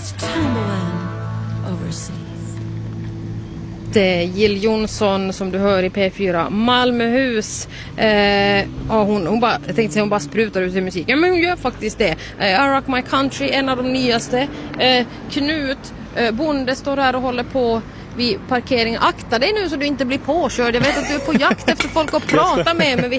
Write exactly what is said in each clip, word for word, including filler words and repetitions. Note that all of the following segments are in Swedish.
just tumbling overseas. Det är Jill Johnson som du hör i P fyra Malmöhus. Eh, ja, hon, hon bara, jag tänkte säga hon bara sprutar ut i musik. Ja, men hon gör faktiskt det. Eh, I Rock My Country, en av de nyaste. Eh, Knut eh, Bonde står här och håller på vid parkeringen. Akta dig nu så du inte blir påkörd. Jag vet att du är på jakt efter folk att prata med. Men vi...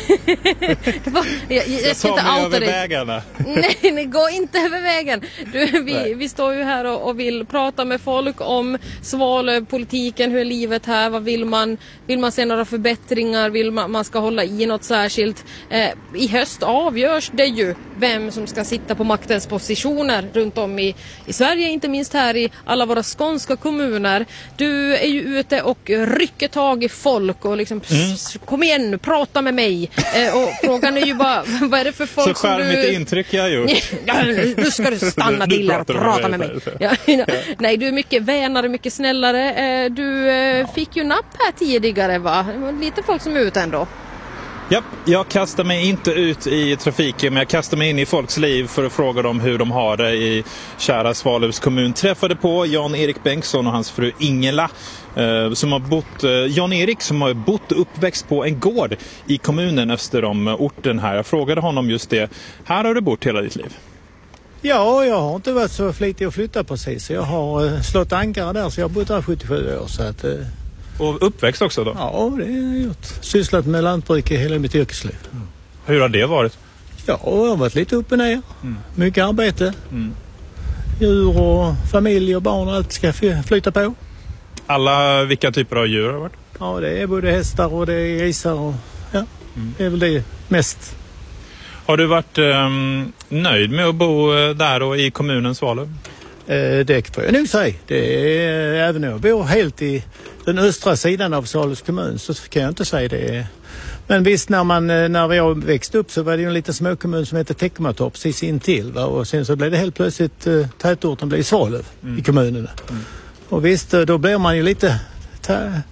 jag, jag, jag, jag tar mig över dig. vägarna. Nej, nej, gå inte över vägen. Du, vi, vi står ju här och, och vill prata med folk om Svalövpolitiken, hur är livet här, vad vill man? Vill man se några förbättringar? Vill man, man ska hålla i något särskilt? Eh, I höst avgörs det ju vem som ska sitta på maktens positioner runt om i, i Sverige, inte minst här i alla våra skånska kommuner. Du är ju ute och rycker tag i folk och liksom mm. kom igen nu, prata med mig. Eh, och frågan är ju bara, vad är det för folk så som du... Så charmigt intryck jag har gjort. Ja, nu ska du stanna till och prata med mig. Ja, ja. Nej, du är mycket vänare, mycket snällare. Eh, du eh, fick ju napp här tidigare, va? Det var lite folk som är ute ändå. Ja, jag kastar mig inte ut i trafiken, men jag kastar mig in i folks liv för att fråga dem hur de har det i kära Svalövs kommun. Träffade på Jan-Erik Bengtsson och hans fru Ingela eh, som har bott, eh, Jan-Erik som har bott och uppväxt på en gård i kommunen öster om orten här. Jag frågade honom just det. Här har du bott hela ditt liv? Ja, jag har inte varit så flitig att flytta precis. Jag har eh, slått ankare där, så jag har bott där sjuttiosju år. Så att, eh... Och uppväxt också då? Ja, det har jag gjort. Sysslat med lantbruk i hela mitt yrkesliv. Mm. Hur har det varit? Ja, jag har varit lite upp och ner. Mm. Mycket arbete. Mm. Djur och familj och barn och allt ska flyta på. Alla, vilka typer av djur har det varit? Ja, det är både hästar och det är grisar och ja, mm. det är väl det mest. Har du varit eh, nöjd med att bo där och i kommunen Svalöv? Eh, det får jag nog säga. Det är, även om jag bor helt i den östra sidan av Svalövs kommun så kan jag inte säga det. Men visst, när, man, när jag växte upp så var det ju en liten småkommun som hette Teckomatorp precis intill. Va? Och sen så blev det helt plötsligt eh, tätorten blev Svalöv mm. i kommunerna. Mm. Och visst, då blir man ju lite... Ta-